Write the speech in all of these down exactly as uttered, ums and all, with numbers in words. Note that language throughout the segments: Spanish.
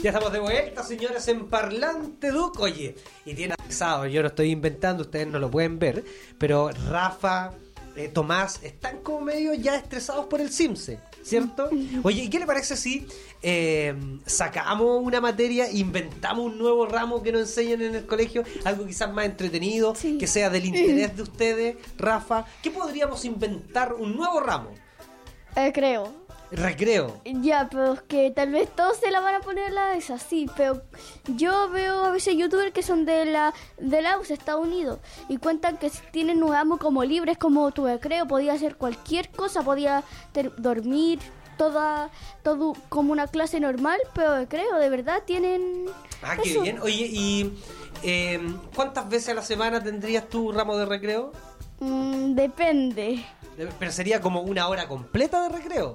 Ya estamos de vuelta, señores, en Parlante Duc. Oye, y tiene avisado, yo lo estoy inventando, ustedes no lo pueden ver, pero Rafa, eh, Tomás, están como medio ya estresados por el CIMSE, ¿cierto? Oye, ¿y qué le parece si eh, sacamos una materia, inventamos un nuevo ramo que nos enseñen en el colegio? Algo quizás más entretenido, sí, que sea del interés de ustedes, Rafa. ¿Qué podríamos inventar? Un nuevo ramo. Eh, creo. Recreo. Ya, pero es que tal vez todos se la van a poner a la de esas, sí, pero yo veo a veces youtubers que son de la de la U S A, Estados Unidos, y cuentan que tienen un ramo como libres, como tu recreo, podía hacer cualquier cosa, podía ter- dormir, toda, todo como una clase normal, pero recreo, de verdad, tienen... Ah, qué bien. Oye, ¿y eh, cuántas veces a la semana tendrías tu ramo de recreo? Mm, depende. Pero sería como una hora completa de recreo.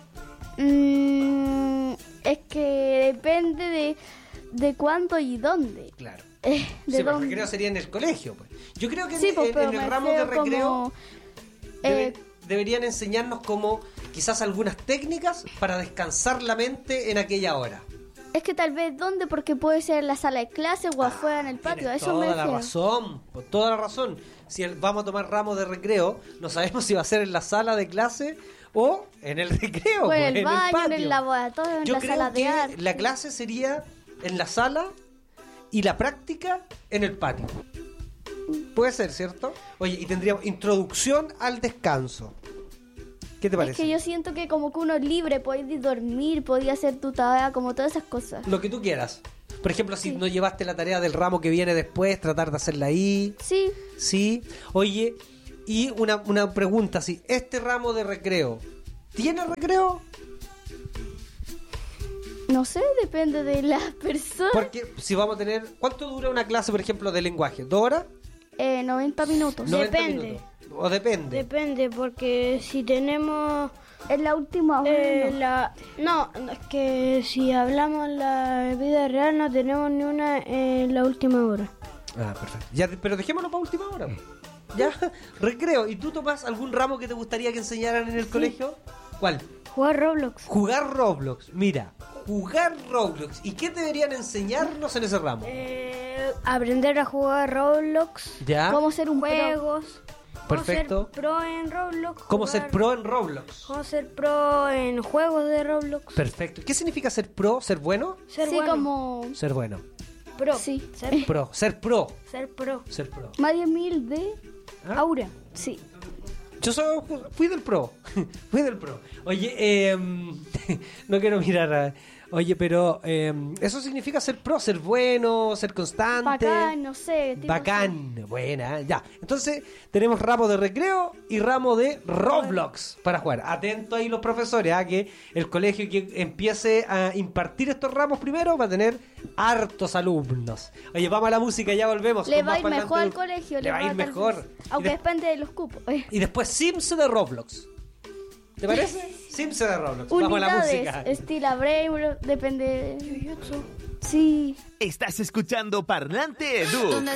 Mm, es que depende de, de cuándo y dónde. Claro. Eh, de sí, dónde. el recreo sería en el colegio, pues. Yo creo que sí, en, pues, en, en el ramo de recreo como, debe, eh, deberían enseñarnos como quizás algunas técnicas para descansar la mente en aquella hora. Es que tal vez dónde, porque puede ser en la sala de clase o afuera en el patio. Tienes Eso toda me la refiero. razón, por toda la razón. Si el, vamos a tomar ramos de recreo, no sabemos si va a ser en la sala de clase o en el recreo, O en pues, el baño, en en el el laboratorio, en Yo la creo sala de que arte. la clase sería en la sala y la práctica en el patio. Puede ser, ¿cierto? Oye, y tendríamos introducción al descanso. ¿Qué te parece? Es que yo siento que como que uno es libre, podés ir dormir, podía hacer tu tarea, como todas esas cosas. Lo que tú quieras. Por ejemplo, si Sí. no llevaste la tarea del ramo que viene después, tratar de hacerla ahí. Sí. Sí. Oye, y una, una pregunta, si este ramo de recreo, ¿tiene recreo? No sé, depende de la persona. Porque si vamos a tener... ¿Cuánto dura una clase, por ejemplo, de lenguaje? ¿Dos horas? Eh, noventa minutos. noventa Depende. minutos. ¿O depende? Depende, porque si tenemos Es la última hora. eh, no. la... No, es que si hablamos la vida real no tenemos ni una en la última hora. Ah, perfecto. Ya, pero dejémoslo para última hora. Ya, recreo. ¿Y tú tomas algún ramo que te gustaría que enseñaran en el colegio? ¿Cuál? Jugar Roblox. Jugar Roblox. Mira, jugar Roblox. ¿Y qué deberían enseñarnos en ese ramo? Eh, aprender a jugar Roblox. Ya, ¿Cómo ser un pro? Juegos. perfecto. Cómo ser pro en Roblox. ¿Cómo jugar- ser pro en Roblox? Cómo ser pro en juegos de Roblox. Perfecto. ¿Qué significa ser pro? ¿Ser bueno? Ser sí, bueno. como Ser bueno. Pro. Sí. Ser, Pro. Ser pro. ser pro. Ser pro. más diez mil de ¿Ah? Aura. Sí. Yo soy, fui del pro. Fui del pro. Oye, eh, no quiero mirar. A, oye, pero eh, eso significa ser pro, ser bueno, ser constante. Bacán, no sé. tipo Bacán, buena, ya. Entonces, tenemos ramo de recreo y ramo de Roblox para jugar. Atento ahí los profesores, a que el colegio que empiece a impartir estos ramos primero va a tener hartos alumnos. Oye, vamos a la música, ya volvemos. Le con va a más ir Parlante mejor al Duc. colegio. Le va a ir tal vez. mejor. Aunque Y, de- depende de los cupos. Eh. y después Sims de Roblox. ¿Te parece? Sims de Roblox. Vamos a la Unidades, música. estilo Brain, depende. Sí. Estás escuchando Parlante Duc.